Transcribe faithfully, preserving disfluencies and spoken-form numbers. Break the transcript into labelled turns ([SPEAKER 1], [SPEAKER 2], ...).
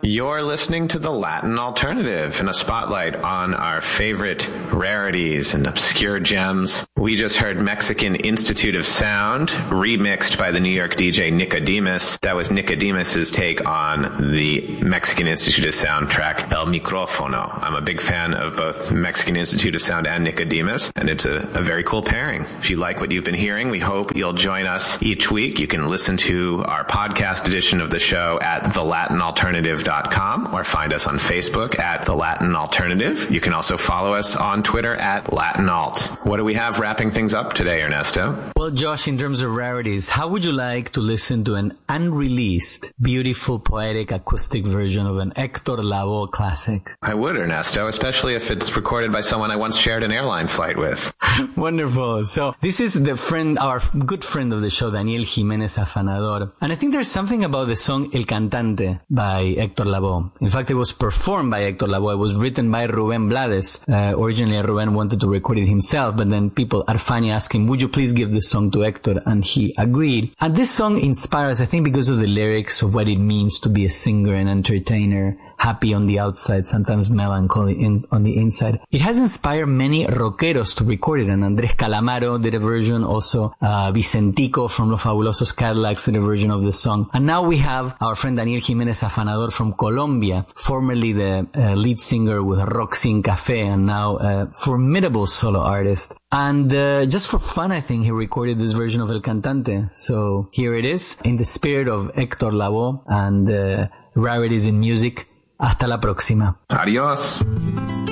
[SPEAKER 1] You're listening to The Latin Alternative and a spotlight on our favorite rarities and obscure gems. We just heard Mexican Institute of Sound, remixed by the New York D J Nicodemus. That was Nicodemus's take on the Mexican Institute of Sound track El Micrófono. I'm a big fan of both Mexican Institute of Sound and Nicodemus, and it's a, a very cool pairing. If you like what you've been hearing, we hope you'll join us each week. You can listen to our podcast edition of the show at the latin alternative dot com or find us on Facebook at The Latin Alternative. You can also follow us on Twitter at Latin Alt. What do we have wrapping things up today, Ernesto?
[SPEAKER 2] Well, Josh, in terms of rarities, how would you like to listen to an unreleased, beautiful, poetic, acoustic version of an Hector Lavoe classic?
[SPEAKER 1] I would, Ernesto, especially if it's recorded by someone I once shared an airline flight with.
[SPEAKER 2] Wonderful. So this is the friend, our good friend of the show, Daniel Jiménez Afanador. And I think there's something about the song El Cantante by Hector Lavoe. In fact, it was performed by Hector Lavoe. It was written by Rubén Blades. Uh, originally, Rubén wanted to record it himself, but then people, Arfani asked him, would you please give this song to Hector? And he agreed. And this song inspires, I think, because of the lyrics of what it means to be a singer and entertainer, happy on the outside, sometimes melancholy in, on the inside. It has inspired many rockeros to record it, and Andrés Calamaro did a version, also uh, Vicentico from Los Fabulosos Cadillacs did a version of the song. And now we have our friend Daniel Jiménez Afanador from Colombia, formerly the uh, lead singer with Roxy Café, and now a formidable solo artist. And uh, just for fun, I think he recorded this version of El Cantante. So here it is, in the spirit of Hector Lavoe and uh, rarities in music. Hasta la próxima.
[SPEAKER 1] Adiós.